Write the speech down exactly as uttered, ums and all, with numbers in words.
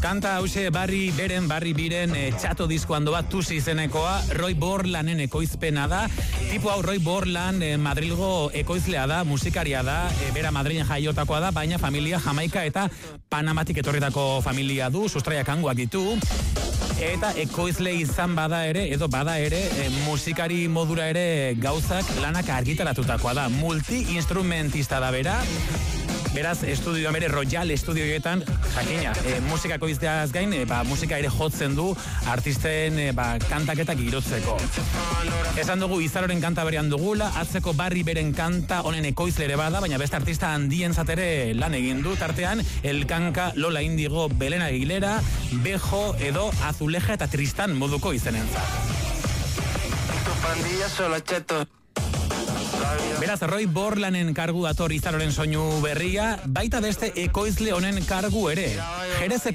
Kanta hause barri beren, barri biren e, txato diskoan doa tusi izenekoa, Roy Borlanen ekoizpena da. Tipo hau Roy Borland e, Madrilgo ekoizlea da, musikaria da, e, bera Madrilen jaiotakoa da, baina familia Jamaika eta Panamatik etorritako familia du, sustraiak hangoak ditu. Eta ekoizle izan bada ere, edo bada ere, e, musikari modura ere gauzak lanak argitaratutakoa da. Multi-instrumentista da bera. Beraz, estudioa bere Royal estudioetan, jakina, e, musikako izteaz gain, e, ba, musika ere jotzen du artisten e, ba, kantaketak girotzeko. Esan dugu Izaroren kanta berean dugula, atzeko barri beren kanta honen ekoizle ere bada, baina beste artista handien zatere lan egin du, tartean Elkanka, Lola Indigo, Belén Aguilera, Bejo edo Azuleja eta Tristan moduko izenentzat. Beraz, Roy Borlanen kargu dator Izaroren soinu berria, baita beste ekoizle honen kargu ere. Jerez